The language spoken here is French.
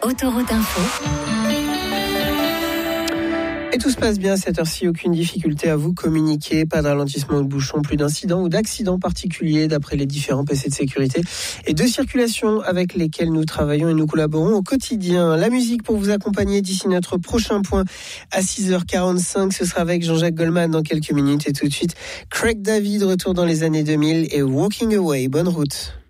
Autoroute Info. Et tout se passe bien à cette heure-ci, aucune difficulté à vous communiquer, pas de ralentissement ou de bouchon, plus d'incidents ou d'accidents particuliers d'après les différents PC de sécurité et de circulation avec lesquels nous travaillons et nous collaborons au quotidien. La musique pour vous accompagner d'ici notre prochain point à 6h45, ce sera avec Jean-Jacques Goldman dans quelques minutes et tout de suite Craig David, retour dans les années 2000 et Walking Away. Bonne route.